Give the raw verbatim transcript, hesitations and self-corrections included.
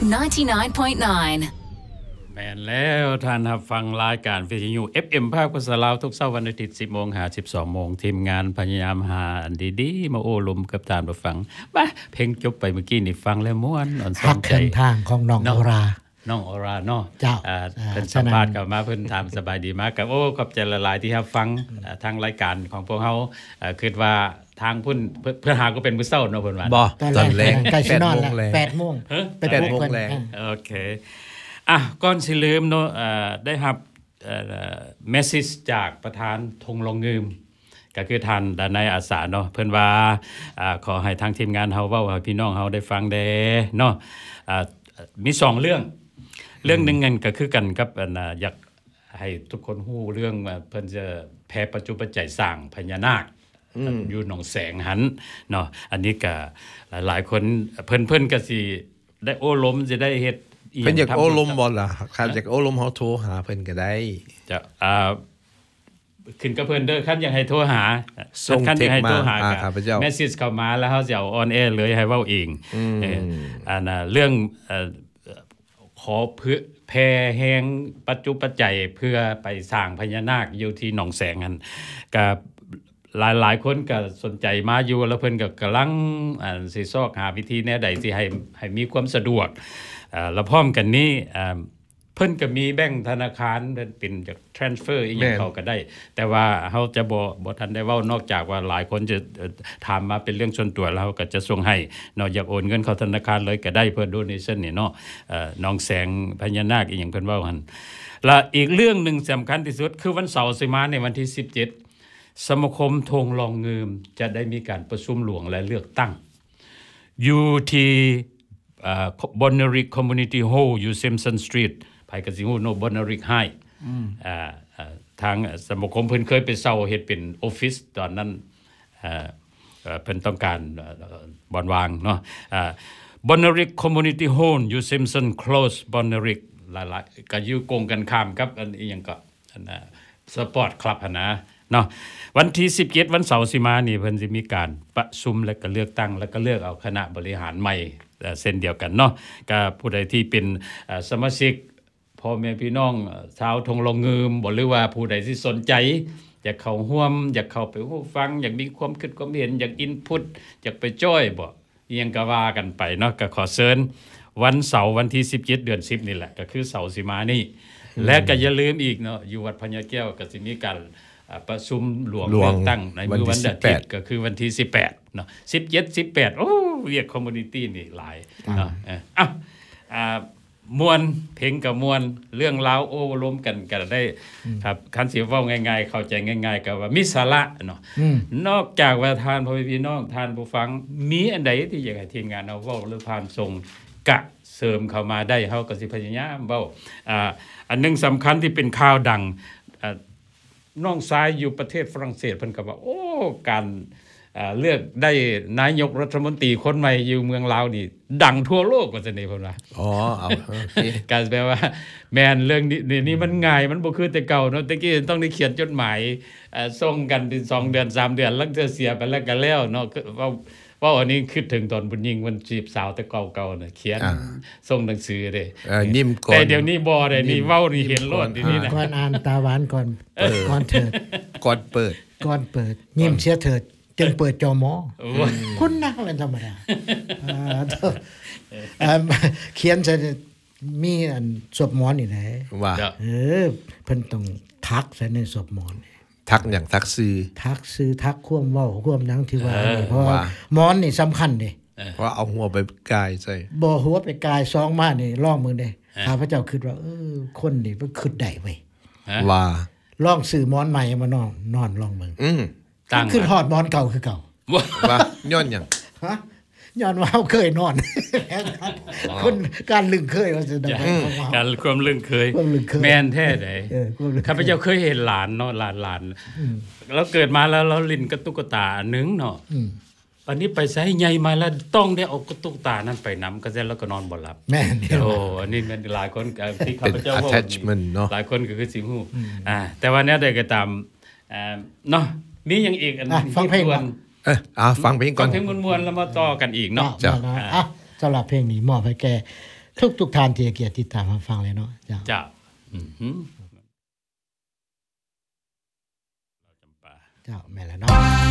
ninety-nine point nine แม่นแล้วท่านรับฟังรายการวิทยุ เอฟ เอ็ม ภาคภาษาลาวทุกเช้าวันอาทิตย์ สิบโมง หา สิบสองโมงทีมงานพยายามหาอันดีๆมาโอ้ลมกับท่านผู้ฟังมาเพลงจบไปเมื่อกี้นี่ฟังแล้วม่วนอ่อนสอนใจฮักเดินทางของน้องโอราน้องโอราเนาะเจ้าอ่าเพิ่นสัมภาษณ์เข้ามาเพิ่นถามสบายดีมากครับโอ้ขอบใจหลายๆที่รับฟังทางรายการของพวกเฮาเอ่อคิดว่าทางพุ่นเพิ่นหาก็เป็นมื้อเช้าเนาะเพิ่นว่าบ่ตอนแรกใกล้สินอนแล้ว แปดโมงแปดโมงแลงโอเคอ่ะก่อนสิลืมเนาะเอ่อได้รับเอ่อเมสเสจจากประธานธงลงงืมก็คือท่านดานายอาสาเนาะเพิ่นว่าอ่าขอให้ทางทีมงานเฮาเว้าให้พี่น้องเฮาได้ฟังแด่เนาะอ่ามีสองเรื่องเรื่องนึงนั่นก็คือกันกับอันน่ะอยากให้ทุกคนฮู้เรื่องว่าเพิ่นจะแผ่ปัจจุปัจจัยสร้างพญานาคอยู่หนองแสงหันเนาะอันนี้ก็หลายๆคนเพิ่นเพิ่นก็สิได้โอ้ล้มจะได้เฮ็ดเพิ่นอยากโอ้ลมบ่ล่ะคันอยากโอ้ลมเฮาโทรหาเพิ่นก็ได้จะอ่าขึ้นกับเพิ่นเด้อคันอยากให้โทรหาคันอยากให้โทรหาข้าพเจ้าเมสเสจเข้ามาแล้วเฮาสิเอาออนแอร์เลยให้เว้าเองเอออันน่ะเรื่องเอ่อขอเพื่อแผ่แห่งปัจจุปัจจัยเพื่อไปสร้างพญานาคอยู่ที่หนองแสงนั่นก็หลายๆคนก็สนใจมาอยู่แล้วเพิ่นก็กำลังอ่าสิซอกหาวิธีแนวใดสิให้ให้มีความสะดวกอ่าแล้วพร้อมกันนี้อ่าเพิ่นก็มีแบงค์ธนาคารเป็นจาก transfer อีหยังเขาก็ได้แต่ว่าเฮาจะบ่บ่ทันได้เว้านอกจากว่าหลายคนจะถามมาเป็นเรื่องส่วนตัวแล้วก็จะส่งให้เนาะอยากโอนเงินเข้าธนาคารเลยก็ได้เพื่อ donation นี่เนาะเอ่อน้องแสงพญานาคอีหยังเพิ่นเว้าหั่นและอีกเรื่องนึงสำคัญที่สุดคือวันเสาร์สิมาในวันที่สิบเจ็ดสมาคมธงลองงืมจะได้มีการประชุมหลวงและเลือกตั้งอยู่ที่อ่า Bonnerick Community Hall อยู่ Simpson Street ไผก็สิฮู้เนาะ Bonnerick High อืมอ่าทางสมาคมเพิ่นเคยไปเซาเฮ็ดเป็นออฟฟิศตอนนั้นอ่าเพิ่นต้องการบ่อนวางเนาะอ่า Bonnerick Community Hall อยู่ Simpson Close Bonnerick หลายๆก็อยู่กงกันข้ามกับอันอีหยังก็อันน่ะสปอร์ตคลับหั่นนะเนาะวันที่สิบเจ็ดวันเสาร์สิมานี่เพิ่นสิมีการประชุมและก็เลือกตั้งแล้วก็เลือกเอาคณะบริหารใหม่เส้นเดียวกันเนาะก็ผู้ใดที่เป็นสมาชิกพ่อแม่พี่น้องชาวธงลงงืมบ่หรือว่าผู้ใดที่สนใจอยากเข้าร่วมอยากเข้าไปฮู้ฟังอยากมีความคิดความเห็นอยากอินพุตอยากไปจ้อยบ่อีหยังก็ว่ากันไปเนาะก็ขอเชิญวันเสาร์วันที่สิบเจ็ดเดือนสิบนี่แหละก็คือเสาร์สิมานี่และก็อย่าลืมอีกเนาะอยู่วัดพญาแก้วก็สิมีการประชุมหลวงเลือกตั้งในมื้อวันอาทิตย์ก็คือวันที่สิบแปดเนาะสิบเจ็ด สิบแปดโอ้เรียกคอมมูนิตี้นี่หลายเนาะเอออ้าวอ่ามวนเพลงกับมวนเรื่องราวโอ้ล้มกันก็ได้ครับคันสิเว้าง่ายๆเข้าใจง่ายๆก็ว่ามีสาระเนาะนอกจากว่าทานพ่อพี่น้องทานผู้ฟังมีอันใดที่อยากให้ทีมงานเอาเว้าหรือผ่านส่งกะเสริมเข้ามาได้เฮาก็สิพยายามเว้าอ่าอันนึงสำคัญที่เป็นข่าวดังอ่าน้องชายอยู่ประเทศฝรั่งเศสเพิ่นก็ว่าโอ้การอ่าเลือกได้นายกรัฐมนตรีคนใหม่อยู่เมืองลาวนี่ดังทั่วโลกว่าซั่นนี่เพิ่นว่าอ๋อเอาโอเคก็แปลว่าแม่นเรื่องนี้นี่มันง่ายมันบ่คือแต่เก่าเนาะแต่กี้ต้องได้เขียนจดหมายเอ่อส่งกันเป็นสองเดือนสามเดือนแล้วจะเสียไปแล้วก็แล้วเนาะว่าว่าอันนี้คิดถึงตอนบุญยิ่งวันจีบสาวแต่เก่าๆน่ะเขียนส่งหนังสือเด้เออยิ้มก่อนแต่เดี๋ยวนี้บ่ได้นี่เว้านี่เห็นโลดนี่นะก่อนอ่านตาหวานก่อนก่อนเถิดก่อนเปิดก่อนเปิดยิ้มเสียเถิดจึงเปิดจอมอคุณนะเป็นธรรมดาอ่าเขียนซะมีอันศพหมอนนี่แหละว่าเออเพิ่นต้องทักซะในศพหมอนทักหยังทักซื่อทักซื่อทักความเว้าความหยังที่ว่าเพราะหมอนนี่สำคัญเด้เพราะเอาหัวไปกายใส่บ่หัวไปกายซองมานี่ลองมึงเด้ข้าพเจ้าคิดว่าเออคนนี่มันคิดได้เว้ยว่าลองซื้อหมอนใหม่มานอนนอนลองมึงอือตั้งคือฮอดหมอนเก่าคือเก่าว่าย้อนหยังฮะย้อนว่าเฮาเคยนอนคนการลึงเคยว่าจะได้การความลึงเคยแม่นแท้ไดข้าพเจ้าเคยเห็นหลานเนาะหลานๆแล้วเกิดมาแล้วเราลิ้นกระตุกกระตาอันนึงเนาะอันนี้ไปใส่ใหญ่มาแล้วต้องได้เอากระตุกตานั้นไปนำก็เสร็จแล้วก็นอนบ่หลับแม่นโอ้อันนี้มันหลายคนที่ข้าพเจ้าว่าหลายคนก็คือสิฮู้อ่าแต่ว่าแนวใดก็ตามอ่าเนาะมีหยังอีกอันฟังเพลงเอออ่าฟังเพลงก่อนฟังเพลงม่วนๆแล้วมาต่อกันอีกเนาะจ้ะอ่ะสำหรับเพลงนี้มอบให้แก่ทุกๆท่านที่ให้เกียรติติดตามรับฟังเลยเนาะเจ้าเจ้าอือฮึเจ้าแม่นแล้วเนาะ